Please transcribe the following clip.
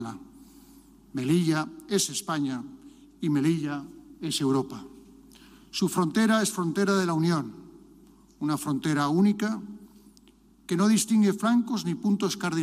Melilla es España y Melilla es Europa. Su frontera es frontera de la Unión, una frontera única que no distingue flancos ni puntos cardinales.